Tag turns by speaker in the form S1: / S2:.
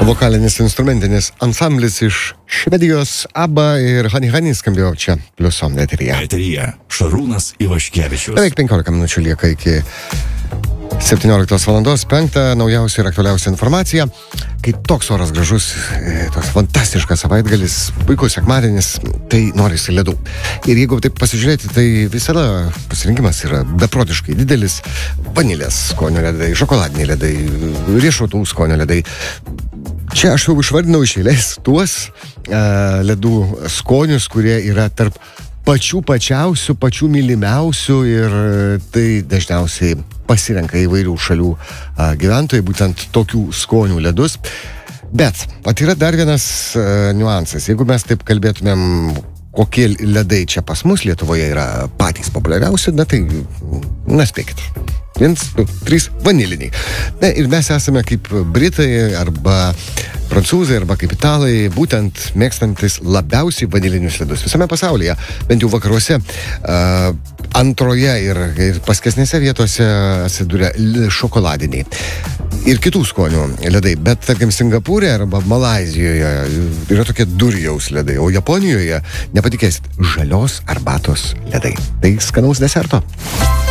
S1: Vokalinis instrumentinis ansamblis iš Švedijos ABBA ir Honey Honey skambėjo čia Pliuso eteryje.
S2: Eteryje Šarūnas Ivaškevičius.
S1: Beveik 15 minučių lieka iki 17 valandos, 5 naujausia ir aktualiausia informacija. Kai toks oras gražus, toks fantastiškas savaitgalis, puikus sekmadienis, tai norisi ledų. Ir jeigu taip pasižiūrėti, tai visada pasirinkimas yra beprotiškai didelis. Vanilės skonio ledai, šokoladiniai ledai, riešutų skonio ledai. Čia aš jau išvardinau iš eilės tuos ledų skonius, kurie yra tarp pačių pačiausių, pačių mylimiausių ir tai dažniausiai pasirenka įvairių šalių gyventojai, būtent tokių skonių ledus. Bet, yra dar vienas niuansas. Jeigu mes taip kalbėtumėm, kokie ledai čia pas mus Lietuvoje yra patys populiariausi, tai, spėkit. 1, 2, 3 vaniliniai. Ir mes esame kaip Britai arba prancūzai arba kaip italai, būtent mėgstantis labiausiai vanilinius ledus visame pasaulyje, bent jau vakaruose. Antroje ir paskesnėse vietose atsidūrė šokoladiniai ir kitų skonių ledai, bet tarkim Singapūre arba Malaizijoje yra tokie durjaus ledai, o Japonijoje, nepatikėsit, žalios arbatos ledai. Tai skanaus deserto.